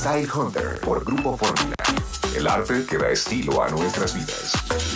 Style Hunter por Grupo Fórmula. El arte que da estilo a nuestras vidas.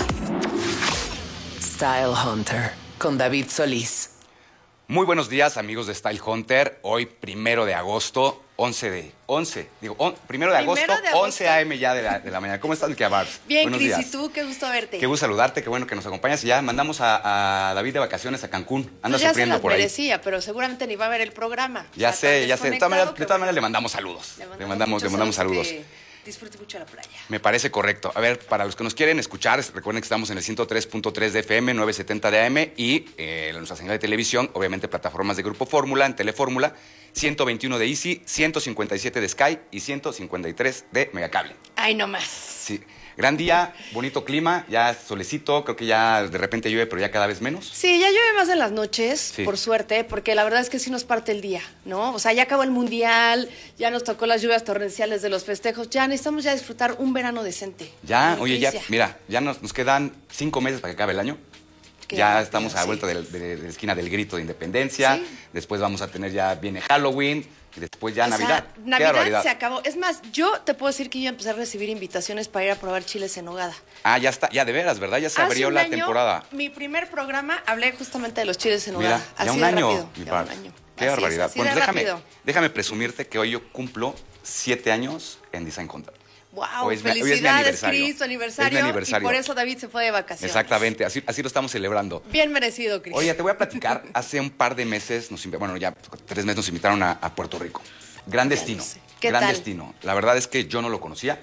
Style Hunter con David Solís. Muy buenos días, amigos de Style Hunter. Hoy, 1 de agosto, 1 de agosto, 11 a.m. ya de la mañana. ¿Cómo estás, Mikia Barbs? Bien, Buenos Cris, días. ¿y tú? Qué gusto verte. Qué gusto saludarte, qué bueno que nos acompañas. Y ya mandamos a David de vacaciones a Cancún. Anda Pues ya sufriendo se las por ahí. merecía, pero seguramente ni va a ver el programa. Ya sé. De todas maneras, le mandamos mandamos saludos. Le mandamos saludos. Disfrute mucho la playa. Me parece correcto. A ver, para los que nos quieren escuchar, recuerden que estamos en el 103.3 de FM, 970 de AM y nuestra señal de televisión, obviamente plataformas de Grupo Fórmula, en Telefórmula, 121 de Easy, 157 de Sky y 153 de Megacable. Ay, no más. Sí, gran día, bonito clima, ya solecito, creo que ya de repente llueve, pero ya cada vez menos. Sí, ya llueve más en las noches, Sí. por suerte, porque la verdad es que sí nos parte el día, ¿no? O sea, ya acabó el Mundial, ya nos tocó las lluvias torrenciales de los festejos, ya necesitamos ya disfrutar un verano decente. Ya, Qué oye, ya, delicia. mira, ya nos quedan 5 meses para que acabe el año. Qué Ya rápido, estamos a la sí. vuelta de la esquina del grito de independencia. Sí. Después vamos a tener ya, viene Halloween. Y después ya O sea, Navidad. Qué Navidad barbaridad. se acabó. Es más, yo te puedo decir que yo empecé a recibir invitaciones para ir a probar chiles en nogada. Ah, ya está, ya de veras, ¿verdad? Ya se Hace abrió un la año, temporada. Mi primer programa hablé justamente de los chiles en nogada. Mira, ya Así un de año, rápido, mi ya par. un año. Qué Así es, barbaridad. así Bueno, de déjame, rápido. déjame presumirte que hoy yo cumplo 7 años en Design Hunter. Wow, Hoy es mi felicidades, aniversario. Cris, tu aniversario. Es mi aniversario. Y por eso David se fue de vacaciones. Exactamente, así lo estamos celebrando. Bien merecido, Cris. Oye, te voy a platicar. Hace un par de meses, ya 3 meses nos invitaron a Puerto Rico. Gran destino. sé. ¿Qué Gran tal? destino. La verdad es que yo no lo conocía.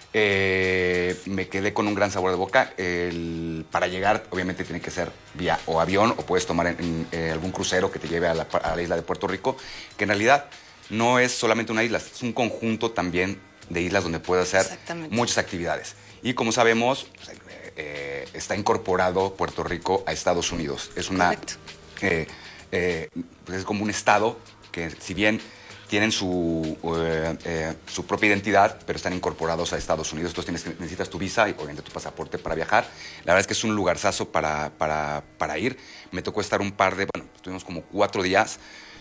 Me quedé con un gran sabor de boca. Para llegar, obviamente, tiene que ser vía o avión o puedes tomar algún crucero que te lleve a la isla de Puerto Rico, que en realidad no es solamente una isla, es un conjunto también de islas donde puedes hacer Exactamente. muchas actividades. Y como sabemos, pues, está incorporado Puerto Rico a Estados Unidos. Es una, Correcto. pues es como un estado que, si bien tienen su propia identidad, pero están incorporados a Estados Unidos. Entonces necesitas tu visa y obviamente tu pasaporte para viajar. La verdad es que es un lugarzazo para ir. Me tocó estar estuvimos como 4 días.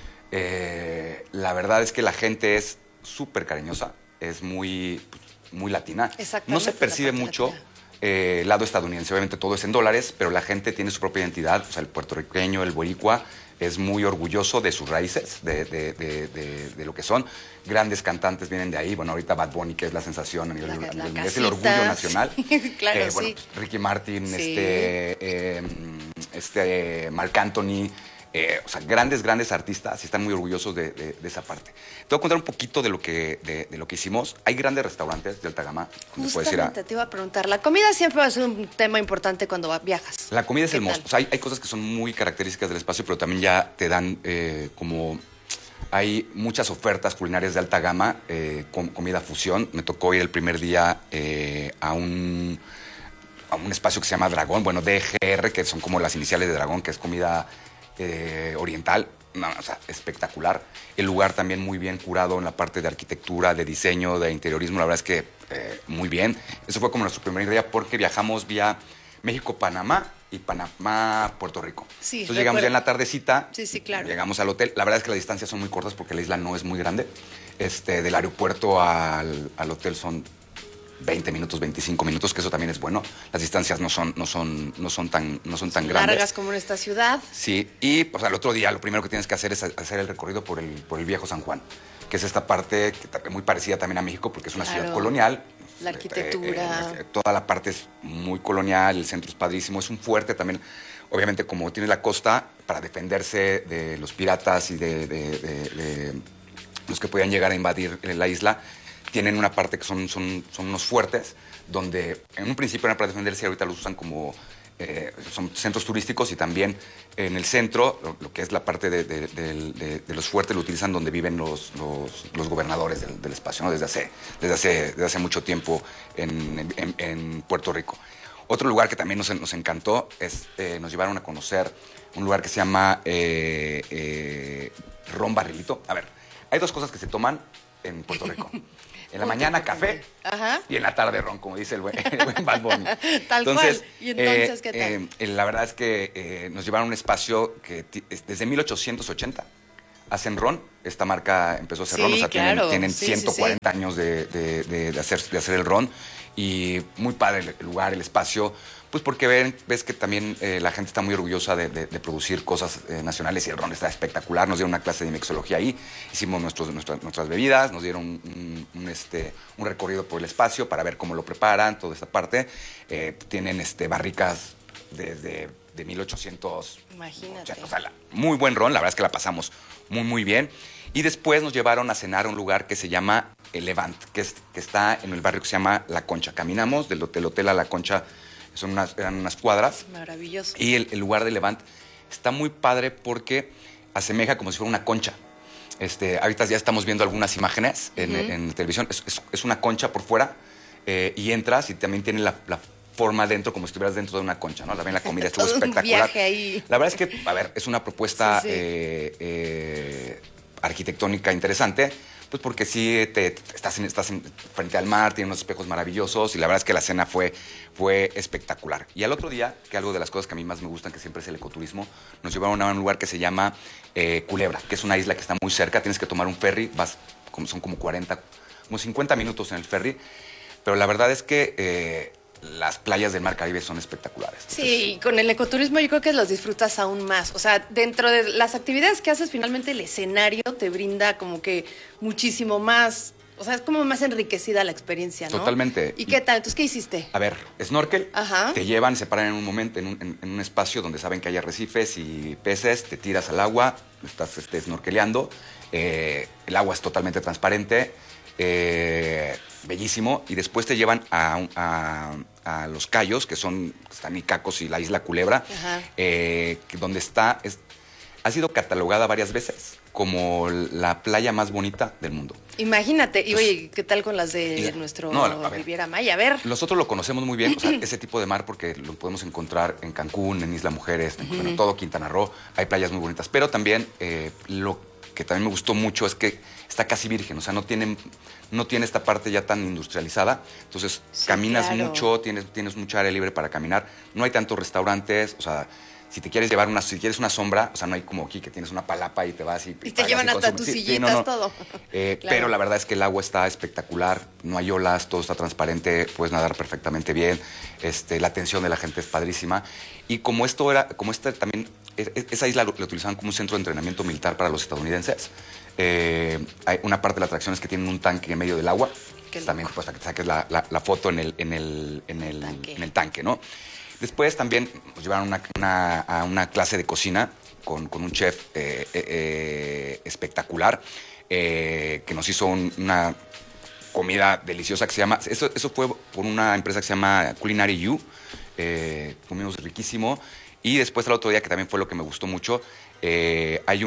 La verdad es que la gente es súper cariñosa, es muy latina. Exactamente, No se la percibe parte mucho latina. el lado estadounidense. Obviamente todo es en dólares, pero la gente tiene su propia identidad. O sea, el puertorriqueño, el boricua, es muy orgulloso de sus raíces, de lo que son. Grandes cantantes vienen de ahí. Bueno, ahorita Bad Bunny, que es la sensación a nivel mundial, es el orgullo casita, nacional. sí, claro, Bueno, sí. pues, Ricky Martin, Sí. Marc Anthony. O sea, grandes artistas y están muy orgullosos de esa parte. Te voy a contar un poquito de lo que hicimos. Hay grandes restaurantes de alta gama donde puedes ir a... Justamente te iba a preguntar. La comida siempre va a ser un tema importante cuando viajas. La comida es ¿Qué el tal? most. O sea, hay cosas que son muy características del espacio, pero también ya te dan hay muchas ofertas culinarias de alta gama, con comida fusión. Me tocó ir el primer día a un espacio que se llama Dragón, bueno, DGR, que son como las iniciales de Dragón, que es comida oriental. No, o sea, espectacular. El lugar también muy bien curado en la parte de arquitectura, de diseño, de interiorismo. La verdad es que muy bien. Eso fue como nuestro primer día porque viajamos vía México-Panamá y Panamá-Puerto Rico. Sí, Entonces llegamos ya en la tardecita. Sí, claro. Llegamos al hotel. La verdad es que las distancias son muy cortas porque la isla no es muy grande. Del aeropuerto al hotel son 20 minutos, 25 minutos, que eso también es bueno. Las distancias no son tan grandes. Largas como en esta ciudad. Sí, y pues al otro día lo primero que tienes que hacer es hacer el recorrido por el viejo San Juan, que es esta parte que muy parecida también a México porque es una Claro. ciudad colonial. La arquitectura. Toda la parte es muy colonial, el centro es padrísimo, es un fuerte también. Obviamente, como tiene la costa, para defenderse de los piratas y de los que podían llegar a invadir la isla, tienen una parte que son unos fuertes, donde en un principio eran para defenderse y ahorita los usan como... son centros turísticos y también en el centro, lo que es la parte de los fuertes, lo utilizan donde viven los gobernadores del espacio, ¿no? desde hace mucho tiempo en Puerto Rico. Otro lugar que también nos encantó es, nos llevaron a conocer un lugar que se llama Ron Barrilito. A ver, hay 2 cosas que se toman en Puerto Rico. En la mañana café. Ajá. Y en la tarde ron, como dice el buen Bad Bunny. Tal cual. ¿Y entonces qué tal? La verdad es que nos llevaron a un espacio que desde 1880 hacen ron. Esta marca empezó a hacer Sí, ron, o sea, claro. tienen Sí, 140 años de hacer el ron. Y muy padre el lugar, el espacio, pues porque ves que también la gente está muy orgullosa de producir cosas nacionales y el ron está espectacular. Nos dieron una clase de mixología ahí, hicimos nuestras bebidas, nos dieron un recorrido por el espacio para ver cómo lo preparan, toda esta parte. Tienen barricas desde de 1800. Imagínate. O sea, muy buen ron, la verdad es que la pasamos muy, muy bien. Y después nos llevaron a cenar a un lugar que se llama El Levant, que está en el barrio que se llama La Concha. Caminamos del hotel a La Concha, eran unas cuadras. Maravilloso. Y el lugar de Levant está muy padre porque asemeja como si fuera una concha. Ahorita ya estamos viendo algunas imágenes en televisión. Es una concha por fuera y entras y también tiene la forma dentro, como si estuvieras dentro de una concha, ¿no? También la comida estuvo Todo un espectacular. viaje ahí. La verdad es que, a ver, es una propuesta arquitectónica interesante, pues porque sí estás frente al mar, tiene unos espejos maravillosos y la verdad es que la cena fue espectacular. Y al otro día, que algo de las cosas que a mí más me gustan, que siempre es el ecoturismo, nos llevaron a un lugar que se llama Culebra, que es una isla que está muy cerca, tienes que tomar un ferry, son como 50 minutos en el ferry, pero la verdad es que las playas del Mar Caribe son espectaculares. Entonces, Sí, con el ecoturismo yo creo que los disfrutas aún más. O sea, dentro de las actividades que haces, finalmente el escenario te brinda como que muchísimo más. O sea, es como más enriquecida la experiencia, ¿no? Totalmente. ¿Y qué tal? Entonces, ¿qué hiciste? A ver, snorkel, Ajá. te llevan, se paran en un momento, en un espacio donde saben que hay arrecifes y peces, te tiras al agua, estás snorkeleando, el agua es totalmente transparente, bellísimo, y después te llevan a Los Cayos, que están Icacos y la isla Culebra, donde ha sido catalogada varias veces como la playa más bonita del mundo. Imagínate. Y oye, ¿qué tal con las de nuestro Riviera Maya? A ver. Nosotros lo conocemos muy bien, o sea, ese tipo de mar, porque lo podemos encontrar en Cancún, en Isla Mujeres, en todo Quintana Roo. Hay playas muy bonitas, pero también lo que también me gustó mucho es que está casi virgen, o sea, no tiene esta parte ya tan industrializada. Entonces, Sí, caminas claro. mucho, tienes mucha área libre para caminar. No hay tantos restaurantes, o sea, si te quieres llevar si quieres una sombra, o sea, no hay como aquí que tienes una palapa y te vas y Y te pagas llevan hasta consumes. tus sillitas, todo. Pero Claro. la verdad es que el agua está espectacular, no hay olas, todo está transparente, puedes nadar perfectamente bien, la atención de la gente es padrísima. Y como también, esa isla lo utilizaban como un centro de entrenamiento militar para los estadounidenses. Hay una parte de la atracción es que tienen un tanque en medio del agua, Qué también loco. pues para que saques la foto en el tanque, ¿no? Después también nos llevaron a una clase de cocina con un chef espectacular que nos hizo una comida deliciosa que se llama... Eso fue por una empresa que se llama Culinary U. Comimos riquísimo. Y después el otro día, que también fue lo que me gustó mucho, hay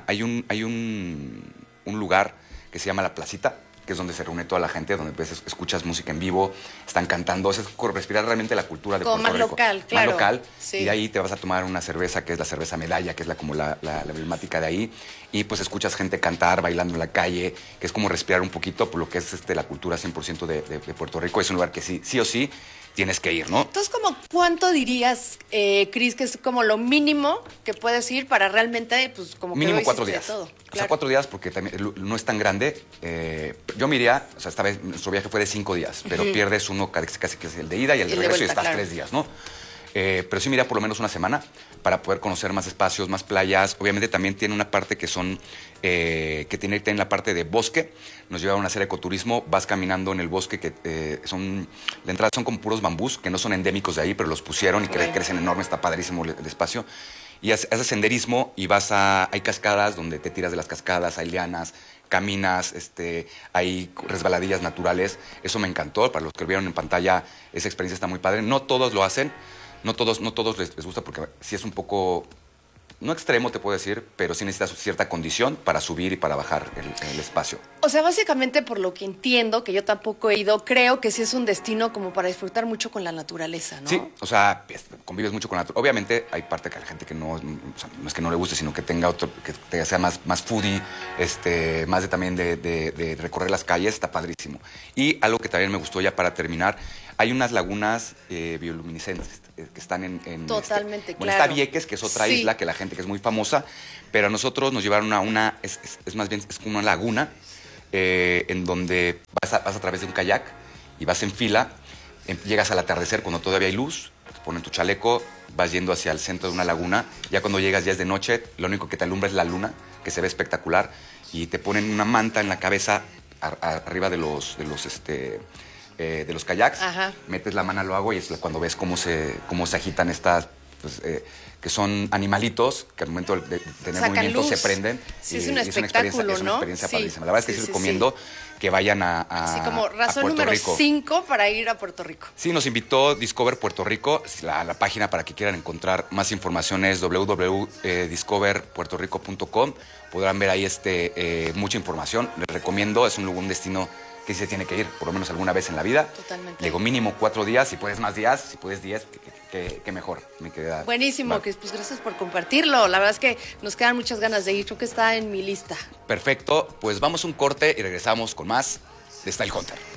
un lugar que se llama La Placita, que es donde se reúne toda la gente, donde pues, escuchas música en vivo, están cantando, es respirar realmente la cultura de Como Puerto más Rico. local, claro. Más local, Sí. y de ahí te vas a tomar una cerveza, que es la cerveza Medalla, que es como la emblemática de ahí, y pues escuchas gente cantar, bailando en la calle, que es como respirar un poquito por lo que es la cultura 100% de Puerto Rico. Es un lugar que sí o sí tienes que ir, ¿no? Entonces, ¿como cuánto dirías, Cris, que es como lo mínimo que puedes ir para realmente, pues, como que Mínimo lo 4 hiciste días. todo? O sea, Claro. 4 días porque también no es tan grande. Yo me iría, o sea, esta vez nuestro viaje fue de 5 días, pero pierdes uno casi que es el de ida y el de Y el de regreso y vuelta, estás claro. 3 días, ¿no? Pero sí me iría por lo menos una semana para poder conocer más espacios, más playas. Obviamente también tiene una parte que tiene la parte de bosque. Nos llevaron a hacer ecoturismo, vas caminando en el bosque que la entrada son como puros bambús que no son endémicos de ahí, pero los pusieron y Bueno. crecen enorme, está padrísimo el espacio. Y haces senderismo y hay cascadas donde te tiras de las cascadas, hay lianas, caminas, hay resbaladillas naturales. Eso me encantó. Para los que lo vieron en pantalla, esa experiencia está muy padre. No todos lo hacen, no todos les gusta porque sí es un poco, no extremo te puedo decir, pero sí necesitas cierta condición para subir y para bajar el espacio. O sea, básicamente por lo que entiendo, que yo tampoco he ido, creo que sí es un destino como para disfrutar mucho con la naturaleza, ¿no? Sí, o sea, convives mucho con la naturaleza. Obviamente hay parte que a la gente que no, o sea, no es que no le guste, sino que tenga que sea más foodie, más también de recorrer las calles, está padrísimo. Y algo que también me gustó ya para terminar, hay unas lagunas bioluminiscentes que están en Totalmente, bueno, claro. está Vieques, que es otra Sí. isla que la gente que es muy famosa, pero a nosotros nos llevaron a es más bien, es como una laguna, en donde vas a través de un kayak y vas en fila, llegas al atardecer cuando todavía hay luz, te ponen tu chaleco, vas yendo hacia el centro de una laguna, ya cuando llegas ya es de noche, lo único que te alumbra es la luna, que se ve espectacular, y te ponen una manta en la cabeza arriba de los kayaks, Ajá. metes la mano al agua y es cuando ves cómo se agitan estas, pues, que son animalitos que al momento de tener Sacan movimiento luz. se prenden. Sí, y es un es una espectáculo, es una ¿no? experiencia Sí, padrísima. La verdad es que sí, sí sí, recomiendo que vayan a Así como a razón Puerto número Rico. 5 para ir a Puerto Rico. Sí, nos invitó Discover Puerto Rico. La página para que quieran encontrar más información es www.discoverpuertorico.com. Podrán ver ahí mucha información. Les recomiendo, es un destino que sí se tiene que ir, por lo menos alguna vez en la vida. Totalmente. Digo, mínimo 4 días, si puedes más días, si puedes 10, que mejor, mi querida. Buenísimo, Bar. que pues gracias por compartirlo. La verdad es que nos quedan muchas ganas de ir. Creo que está en mi lista. Perfecto, pues vamos a un corte y regresamos con más de Style Hunter.